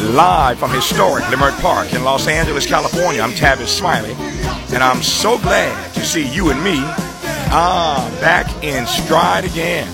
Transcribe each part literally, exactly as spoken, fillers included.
Live from historic Leimert Park in Los Angeles, California, I'm Tavis Smiley, and I'm so glad to see you and me ah, back in stride again.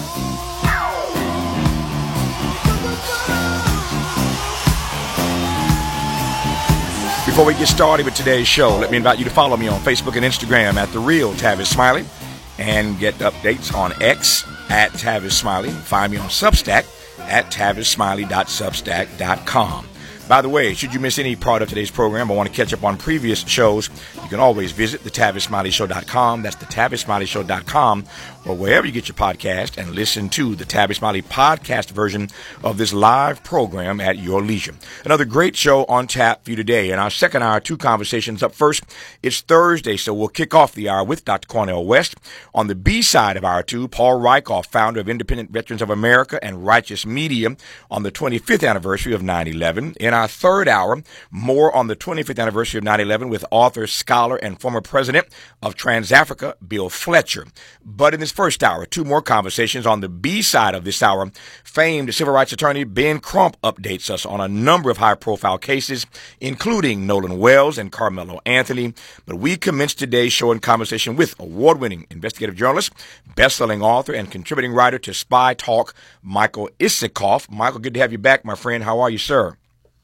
Before we get started with today's show, let me invite you to follow me on Facebook and Instagram at The Real Tavis Smiley, and get updates on X at Tavis Smiley. Find me on Substack at tavis smiley dot substack dot com. By the way, should you miss any part of today's program or want to catch up on previous shows, you can always visit the tavis smiley show dot com. That's the tavis smiley show dot com, or wherever you get your podcast, and listen to the Tavis Smiley podcast version of this live program at your leisure. Another great show on tap for you today. In our second hour, two conversations. Up first, it's Thursday, so we'll kick off the hour with Doctor Cornel West. On the B side of hour two, Paul Rieckhoff, founder of Independent Veterans of America and Righteous Media, on the twenty-fifth anniversary of nine eleven. In our third hour, more on the twenty-fifth anniversary of nine eleven with author, scholar, and former president of TransAfrica, Bill Fletcher. But in this first hour, two more conversations. On the B side of this hour, famed civil rights attorney Ben Crump updates us on a number of high-profile cases, including Nolan Wells and Carmelo Anthony. But we commence today's show in conversation with award-winning investigative journalist, best-selling author, and contributing writer to Spy Talk, Michael Isikoff. Michael, good to have you back, my friend. How are you, sir?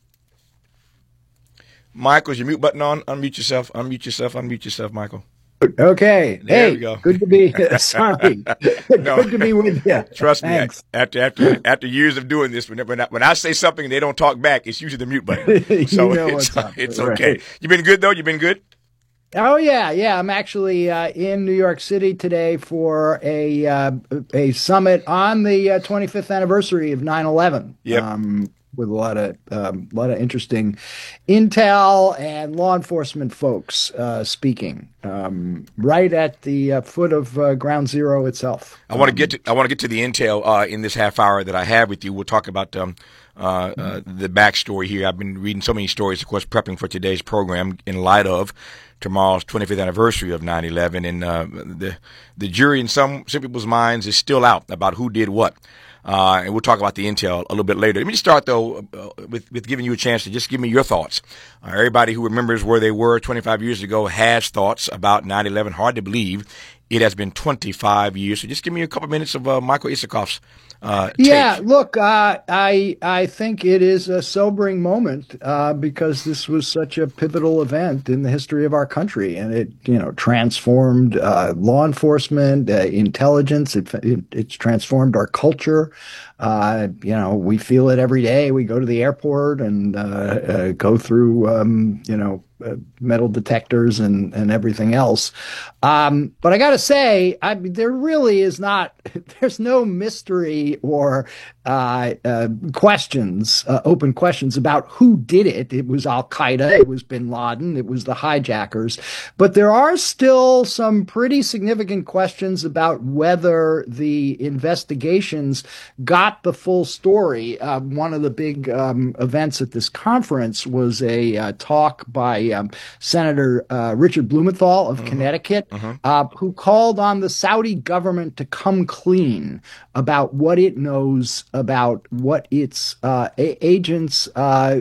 Michael, is your mute button on? Unmute yourself. Unmute yourself. Unmute yourself, Michael. Okay. There hey, we go. Good to be. Sorry, No, good to be with you. Trust Thanks. me. After after after years of doing this, when when I, when I say something and they don't talk back, it's usually the mute button. So you know it's what's up. it's Right. okay. You been good though? You been good? Oh yeah, yeah. I'm actually uh, in New York City today for a uh, a summit on the uh, twenty-fifth anniversary of nine eleven. Yep. Um, with a lot of um, a lot of interesting intel and law enforcement folks uh, speaking um, right at the uh, foot of uh, Ground Zero itself. I want to get to I want to get to the intel uh, in this half hour that I have with you. We'll talk about um, uh, uh, the backstory here. I've been reading so many stories, of course, prepping for today's program in light of tomorrow's twenty-fifth anniversary of nine eleven, and uh, the the jury in some some people's minds is still out about who did what. Uh, and we'll talk about the intel a little bit later. Let me start, though, uh, with, with giving you a chance to just give me your thoughts. Uh, everybody who remembers where they were twenty-five years ago has thoughts about nine eleven. Hard to believe it has been twenty-five years. So just give me a couple minutes of uh, Michael Isikoff's uh, take. Yeah, look, uh, I I think it is a sobering moment uh, because this was such a pivotal event in the history of our country, and it you know transformed uh, law enforcement, uh, intelligence. It, it it's transformed our culture. Uh, you know, we feel it every day. We go to the airport and uh, uh, go through um, you know. Uh, metal detectors and, and everything else. Um, but I got to say, I mean, there really is not, there's no mystery or uh, uh, questions, uh, open questions about who did it. It was Al-Qaeda, it was bin Laden, it was the hijackers. But there are still some pretty significant questions about whether the investigations got the full story. Uh, one of the big um, events at this conference was a uh, talk by Um, Senator uh, Richard Blumenthal of uh-huh. Connecticut, uh-huh. uh, who called on the Saudi government to come clean about what it knows about what its uh, a- agents uh,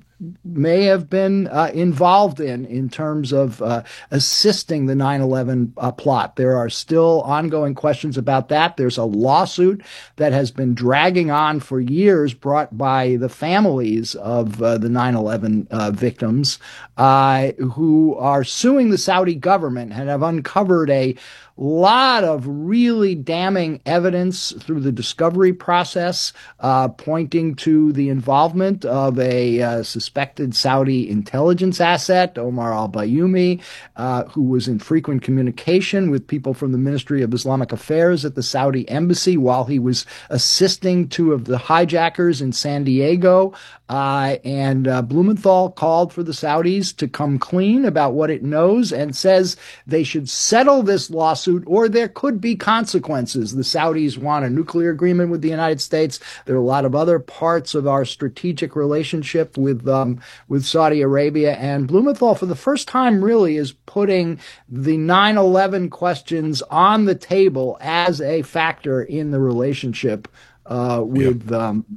may have been uh, involved in in terms of uh, assisting the nine eleven uh, plot. There are still ongoing questions about that. There's a lawsuit that has been dragging on for years brought by the families of uh, the nine eleven uh, victims uh, who are suing the Saudi government and have uncovered a lot of really damning evidence through the discovery process, uh, pointing to the involvement of a uh, suspected Saudi intelligence asset, Omar al-Bayoumi, uh, who was in frequent communication with people from the Ministry of Islamic Affairs at the Saudi embassy while he was assisting two of the hijackers in San Diego. Uh, and uh, Blumenthal called for the Saudis to come clean about what it knows and says they should settle this lawsuit or there could be consequences. The Saudis want a nuclear agreement with the United States. There are a lot of other parts of our strategic relationship with um, with Saudi Arabia. And Blumenthal, for the first time, really is putting the nine eleven questions on the table as a factor in the relationship uh, with yep. um,